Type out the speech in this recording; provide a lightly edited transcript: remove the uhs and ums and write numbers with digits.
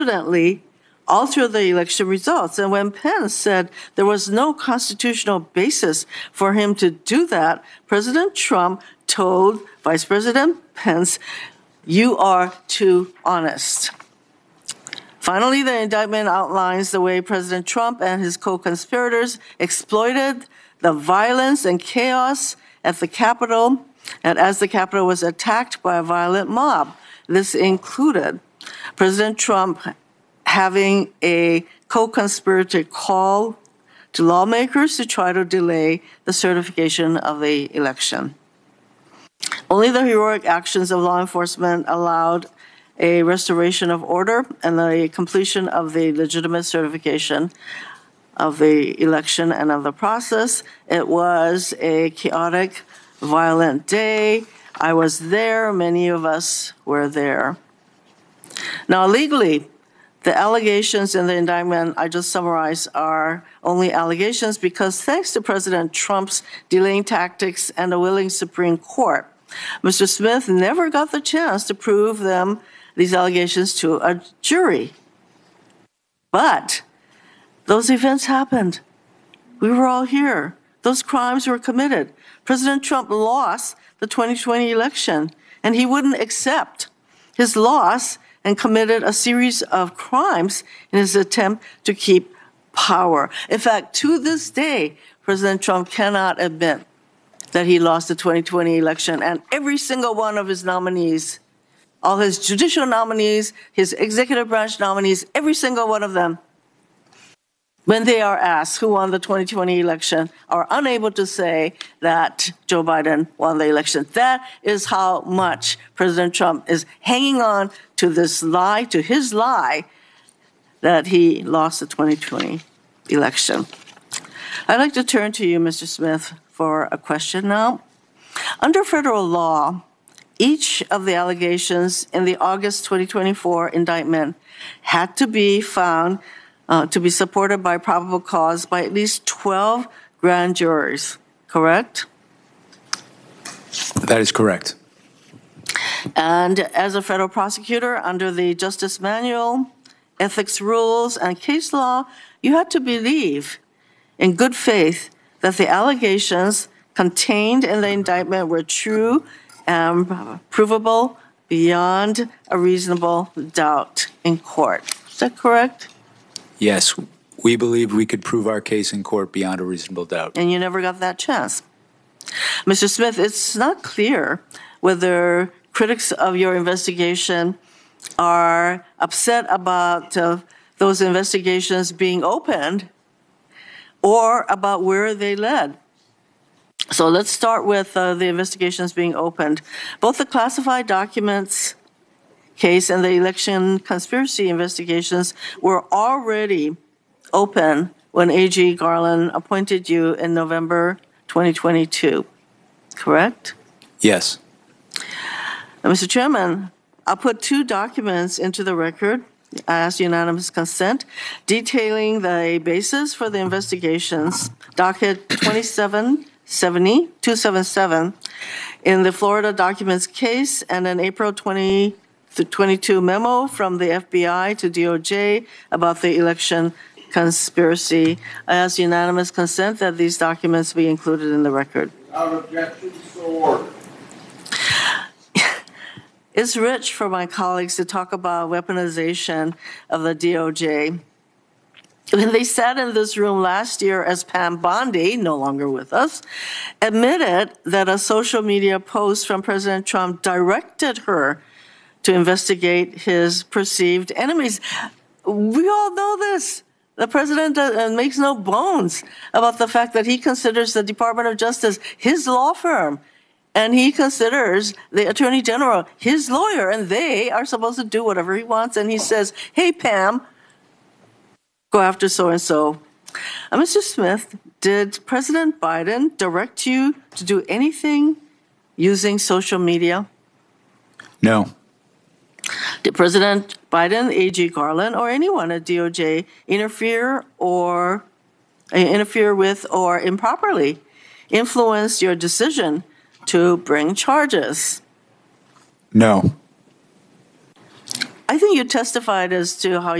confidently alter the election results. And when Pence said there was no constitutional basis for him to do that, President Trump told Vice President Pence, "You are too honest." Finally, the indictment outlines the way President Trump and his co-conspirators exploited the violence and chaos at the Capitol, and as the Capitol was attacked by a violent mob. This included President Trump having a co-conspirator call to lawmakers to try to delay the certification of the election. Only the heroic actions of law enforcement allowed a restoration of order and the completion of the legitimate certification of the election and of the process. It was a chaotic, violent day. I was there. Many of us were there. Now, legally, the allegations in the indictment I just summarized are only allegations because thanks to President Trump's delaying tactics and a willing Supreme Court, Mr. Smith never got the chance to prove these allegations to a jury. But those events happened. We were all here. Those crimes were committed. President Trump lost the 2020 election, and he wouldn't accept his loss and committed a series of crimes in his attempt to keep power. In fact, to this day, President Trump cannot admit that he lost the 2020 election, and every single one of his nominees, all his judicial nominees, his executive branch nominees, every single one of them, when they are asked who won the 2020 election, are unable to say that Joe Biden won the election. That is how much President Trump is hanging on to this lie, to his lie, that he lost the 2020 election. I'd like to turn to you, Mr. Smith, for a question now. Under federal law, each of the allegations in the August 2024 indictment had to be found to be supported by probable cause by at least 12 grand jurors, correct? That is correct. And as a federal prosecutor, under the Justice Manual, ethics rules, and case law, you had to believe in good faith that the allegations contained in the indictment were true and provable beyond a reasonable doubt in court. Is that correct? Yes, we believe we could prove our case in court beyond a reasonable doubt. And you never got that chance. Mr. Smith, it's not clear whether critics of your investigation are upset about those investigations being opened or about where they led. So let's start with the investigations being opened. Both the classified documents case and the election conspiracy investigations were already open when AG Garland appointed you in November 2022, correct? Yes. Now, Mr. Chairman, I'll put two documents into the record. I ask unanimous consent, detailing the basis for the investigations, docket 277 in the Florida documents case, and an April 2022 memo from the FBI to DOJ about the election conspiracy. I ask unanimous consent that these documents be included in the record. Without objection, so ordered. It's rich for my colleagues to talk about weaponization of the DOJ. When they sat in this room last year as Pam Bondi, no longer with us, admitted that a social media post from President Trump directed her to investigate his perceived enemies. We all know this. The president makes no bones about the fact that he considers the Department of Justice his law firm, and he considers the Attorney General his lawyer, and they are supposed to do whatever he wants. And he says, hey, Pam, go after so-and-so. Mr. Smith, did President Biden direct you to do anything using social media? No. Did President Biden, AG Garland, or anyone at DOJ interfere with or improperly influence your decision to bring charges? No. I think you testified as to how